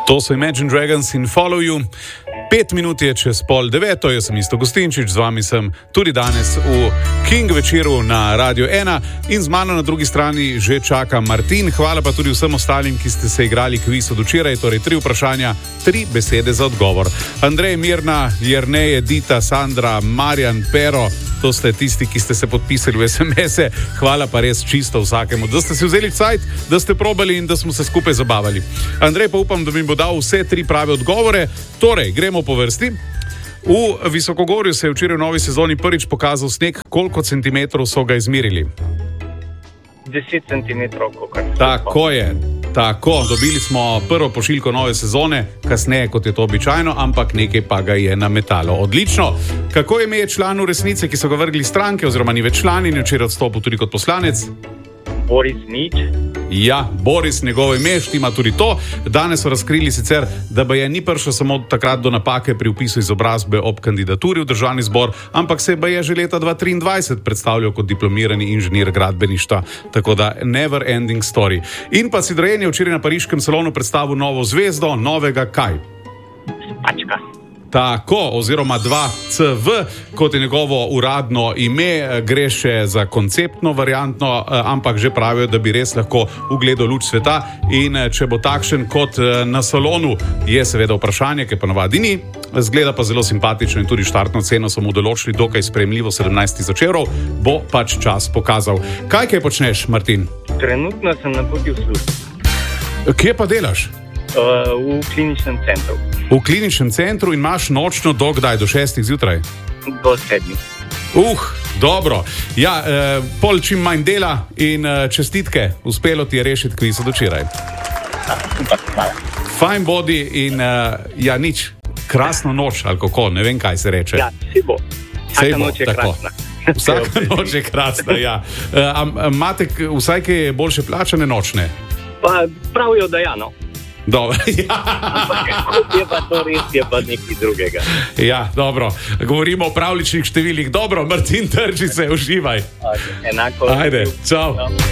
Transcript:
To so Imagine Dragons in Follow You. 5 minut je čez 8:30, jaz sem Isto Gustinčič, z vami sem tudi danes v King večeru na Radio 1 in z mano na drugi strani že čaka Martin. Hvala pa tudi vsem ostalim, ki ste se igrali kviz od včeraj, torej 3 vprašanja, 3 besede za odgovor. Andrej, Mirna, Jernej, Edita, Sandra, Marjan, Pero, to ste tisti, ki ste se podpisali v SMS-e. Hvala pa res čisto vsakemu, da ste si vzeli cajt, da ste probali in da smo se skupaj zabavali. Andrej pa upam, da mi bo dal vse 3 prave odgovore. Torej, gremo po vrsti. V Visokogorju se je včeraj v novi sezoni prvič pokazal sneg. Koliko centimetrov so ga izmerili? 10 centimetrov. Tako je. Tako, dobili smo prvo pošiljko nove sezone, kasneje kot je to običajno, ampak nekaj pa ga je nametalo. Odlično. Kako ime je članu Resnice, ki so ga vrgli stranke, oziroma ni več član in je včeraj odstopil tudi kot poslanec? Boris Nič. Ja, Boris, njegovo ime, štima tudi to. Danes so razkrili sicer, da ba je ni prišlo samo takrat do napake pri vpisu izobrazbe ob kandidaturi v državni zbor, ampak se ba je že leta 2023 predstavljal kot diplomirani inženir gradbeništva. Tako da never ending story. In pa Citroen je včeraj na pariškem salonu predstavil novo zvezdo, novega kaj? Spačka. Tako, oziroma 2CV, kot je njegovo uradno ime, gre še za konceptno variantno, ampak že pravijo, da bi res lahko ugledal luč sveta in če bo takšen kot na salonu, je seveda vprašanje, ki pa navadi ni, zgleda pa zelo simpatično in tudi štartno ceno so mu določili dokaj sprejemljivo 17 000 evrov, bo pač čas pokazal. Kaj počneš, Martin? Trenutno sem na poti v službo. Kje pa delaš? V kliničnem centru. V kliničnem centru in imaš nočno do kdaj? Do 6 zjutraj? Do 7. Dobro. Ja, pol čim manj dela in čestitke. Uspelo ti je rešiti kviz od včeraj. Hvala. Fajn bodi in ja, nič. Krasno noč, ali kako, ne vem, kaj se reče. Ja, si bo. Vsaka noč je krasna. Vsaka noč je krasna, ja. Imate vsaj kaj boljše plačane nočne? Pa pravijo, da ja, no. Dobro, ja. Ampak je pa to res, je pa nekaj drugega. Ja, dobro. Govorimo o pravličnih številih. Dobro, Martin, drži se, uživaj. Enako. Ajde, čau.